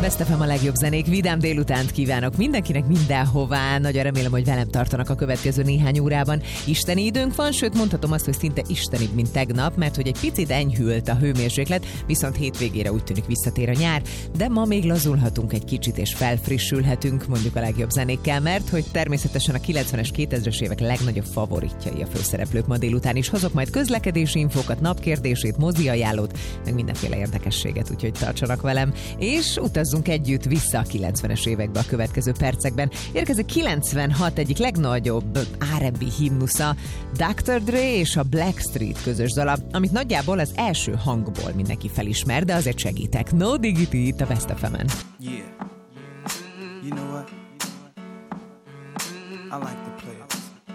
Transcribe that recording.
Best FM a legjobb zenék, vidám délutánt kívánok mindenkinek mindenhová. Nagyon remélem, hogy velem tartanak a következő néhány órában. Isteni időnk van, sőt mondhatom azt, hogy szinte istenibb, mint tegnap, mert hogy egy picit enyhült a hőmérséklet, viszont hétvégére úgy tűnik visszatér a nyár, de ma még lazulhatunk egy kicsit és felfrissülhetünk mondjuk a legjobb zenékkel, mert hogy természetesen a 90-es, 2000-es évek legnagyobb favoritjai a főszereplők ma délután is. Hozok majd közlekedési infókat, napkérdését, mozi ajánlót, meg mindenféle érdekességet, úgyhogy tartsanak velem, és utazzunk együtt vissza a 90-es évekbe a következő percekben. Érkezik 96 egyik legnagyobb R&B himnusza, Dr. Dre és a Blackstreet közös dala, amit nagyjából az első hangból mindenki felismer, de azért segítek. No Diggity itt a Best FM-en. Yeah. You know what? I like the